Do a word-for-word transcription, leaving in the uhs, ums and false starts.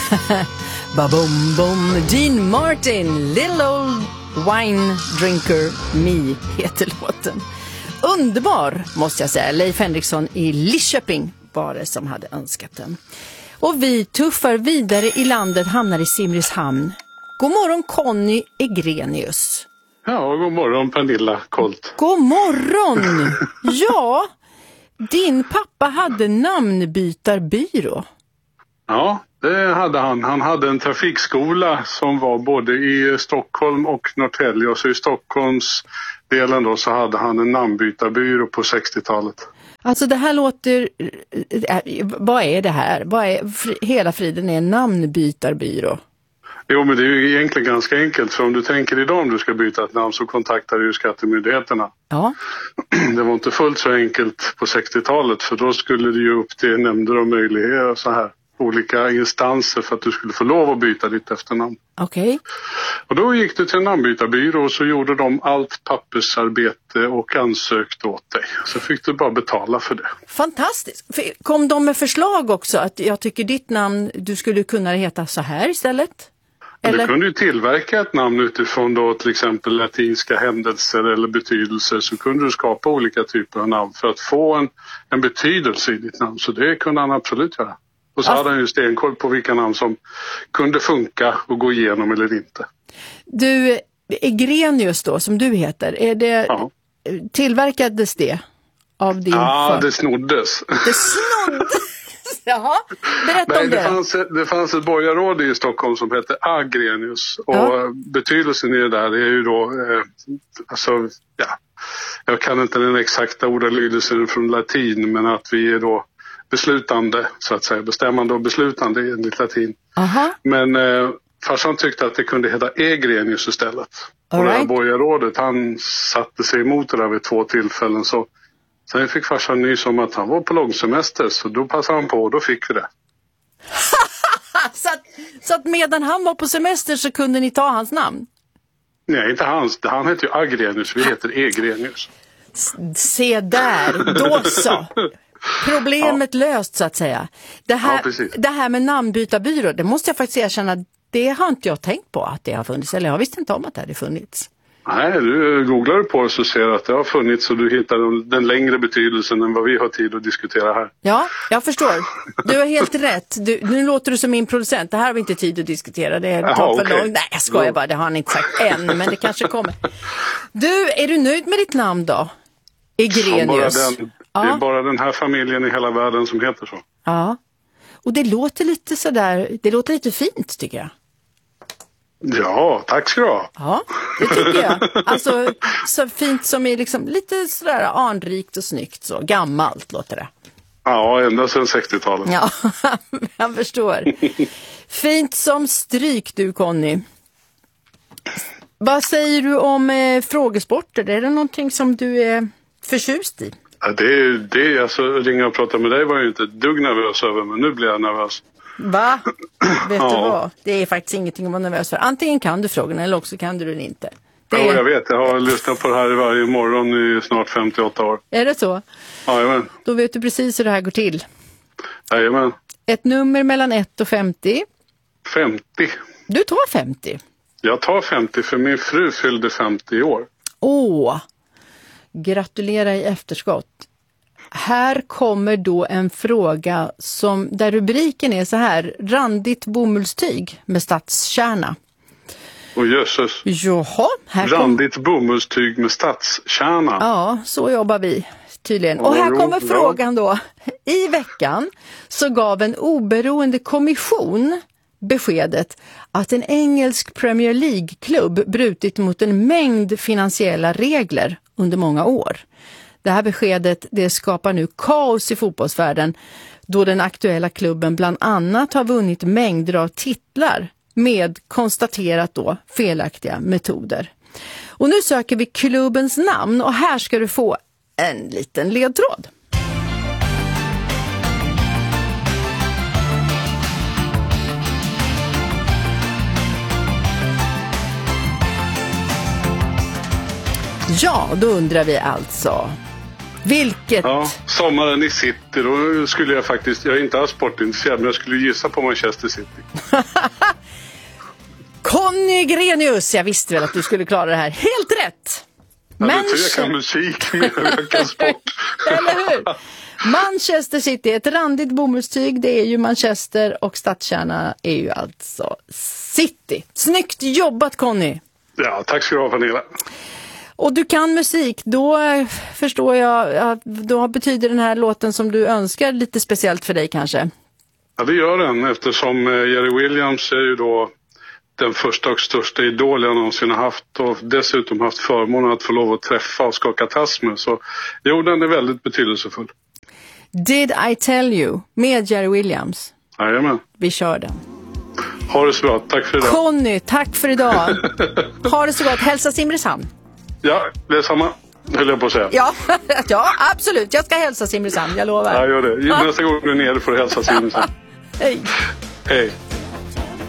Ba-bom bom, Dean Martin, Little Old Wine Drinker Me heter låten. Underbar måste jag säga. Leif Henriksson i Lidköping var det som hade önskat den. Och vi tuffar vidare i landet, hamnar i Simrishamn. God morgon Conny Egrenius. Ja, god morgon Pernilla Kolt. God morgon! Ja, din pappa hade namnbytarbyrå. Ja, det hade han. Han hade en trafikskola som var både i Stockholm och Norrtälje. Och så i Stockholms delen då så hade han en namnbytarbyrå på sextiotalet. Alltså det här låter... Vad är det här? Vad är hela friden är en namnbytarbyrå? Jo, men det är ju egentligen ganska enkelt. För om du tänker idag om du ska byta ett namn så kontaktar du ju skattemyndigheterna. Ja. Det var inte fullt så enkelt på sextiotalet. För då skulle det ju upp till nämnder och möjligheter och så här. Olika instanser för att du skulle få lov att byta ditt efternamn. Okej. Okay. Och då gick du till en namnbytarbyrå och så gjorde de allt pappersarbete och ansökte åt dig. Så fick du bara betala för det. Fantastiskt. Kom de med förslag också att jag tycker ditt namn, du skulle kunna heta så här istället? Eller? Du kunde ju tillverka ett namn utifrån då till exempel latinska händelser eller betydelser, så kunde du skapa olika typer av namn för att få en, en betydelse i ditt namn. Så det kunde han absolut göra. Och så ja. hade han ju stenkoll på vilka namn som kunde funka och gå igenom eller inte. Du, Egrenius då, som du heter, är det, ja. tillverkades det av din Ja, för... det snoddes. Det snoddes? Jaha, berätta Nej, om det. Det fanns, det fanns ett borgarråd i Stockholm som hette Agrenius. Och ja. betydelsen i det där är ju då, eh, alltså, ja, jag kan inte den exakta ordalydelsen från latin, men att vi är då beslutande, så att säga, bestämmande och beslutande enligt latin. Aha. Men eh, farsan tyckte att det kunde heta Egrenius istället. All och det här right. borgarrådet, han satte sig emot det där vid två tillfällen. Så sen fick farsan nys om att han var på långsemester, så då passade han på och då fick vi det. så, att, så att medan han var på semester så kunde ni ta hans namn? Nej, inte hans. Han heter ju Agrenius, vi heter Egrenius. Se där, då så. Problemet ja. löst så att säga. Det här, ja, det här med namnbytarbyrå, det måste jag faktiskt erkänna, det har inte jag tänkt på att det har funnits. Eller jag visste inte om att det hade funnits. Nej, du googlar på det så ser du att det har funnits och du hittar den längre betydelsen än vad vi har tid att diskutera här. Ja, jag förstår. Du har helt rätt. Du, nu låter du som min producent. Det här har vi inte tid att diskutera. Det är Aha, för okay. långt. Nej, jag skojar bara. Det har han inte sagt än, men det kanske kommer. Du, är du nöjd med ditt namn då? Egrenius. Ja. Det är bara den här familjen i hela världen som heter så. Ja, och det låter lite sådär, det låter lite fint tycker jag. Ja, tack ska du ha. Ja, det tycker jag. Alltså så fint som är liksom lite sådär anrikt och snyggt så. Gammalt låter det. Ja, ända sedan sextiotalet. Ja, jag förstår. Fint som stryk du, Conny. Vad säger du om eh, frågesporter? Är det någonting som du är förtjust i? Ja, det, det, alltså ringa och prata med dig var ju inte ett dugg nervös över, men nu blir jag nervös. Va? Vet ja. du vad? Det är faktiskt ingenting att vara nervös för. Antingen kan du frågan eller också kan du den inte. Det Ja, är... jag vet. Jag har lyssnat på det här varje morgon i snart femtioåtta år. Är det så? Jajamän. Då vet du precis hur det här går till. Jajamän. Ett nummer mellan ett och femtio. femtio. Du tar femtio. Jag tar femtio för min fru fyllde femtio år. Åh, gratulera i efterskott. Här kommer då en fråga som, där rubriken är så här: randigt bomullstyg med stadskärna. Och jösses. Jaha, här randigt kom... bomullstyg med stadskärna. Ja, så jobbar vi tydligen. Och här kommer frågan då. I veckan så gav en oberoende kommission beskedet att en engelsk Premier League-klubb brutit mot en mängd finansiella regler under många år. Det här beskedet det skapar nu kaos i fotbollsvärlden då den aktuella klubben bland annat har vunnit mängder av titlar med konstaterat då felaktiga metoder. Och nu söker vi klubbens namn och här ska du få en liten ledtråd. Ja, då undrar vi alltså, Vilket? Ja, sommaren i City, då skulle jag faktiskt, jag är inte alls sportintresserad, men jag skulle gissa på Manchester City. Conny Grenius, jag visste väl att du skulle klara det här. Helt rätt! Ja, Man- jag kan musik mer än jag kan sport. Eller hur? Manchester City, ett randigt bomullstyg, det är ju Manchester och stadskärna är ju alltså City. Snyggt jobbat, Conny! Ja, tack ska du ha, Pernilla. Och du kan musik, då förstår jag att då betyder den här låten som du önskar lite speciellt för dig kanske. Ja, det gör den, eftersom Jerry Williams är ju då den första och största idol jag någonsin har haft och dessutom haft förmånen att få lov att träffa och skaka tass med. Så jo, den är väldigt betydelsefull. Did I tell you med Jerry Williams. Jajamän. Vi kör den. Ha det så bra, tack för idag. Conny, tack för idag. Ha det så gott, hälsa Simrishamn. Ja, det är samma, höll jag på att säga. Ja, ja, absolut. Jag ska hälsa Simrishamn, jag lovar. Ja, gör det. Nästa gång du är nere får du hälsa Simrishamn. Hej. Hej.